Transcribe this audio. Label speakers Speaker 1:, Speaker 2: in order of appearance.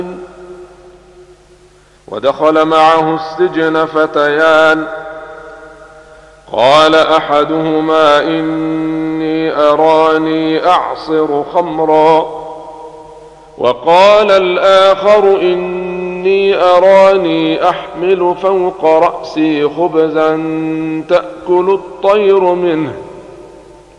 Speaker 1: ودخل معه السجن فتيان، قال أحدهما إني أراني أعصر خمرا، وقال الآخر إني أراني أحمل فوق رأسي خبزا تأكل الطير منه